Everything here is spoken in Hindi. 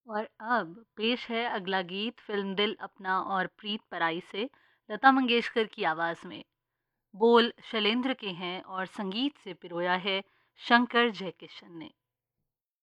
और अब पेश है अगला गीत फिल्म दिल अपना और प्रीत पराई से लता मंगेशकर की आवाज़ में। बोल शैलेंद्र के हैं और संगीत से पिरोया है शंकर जयकिशन ने।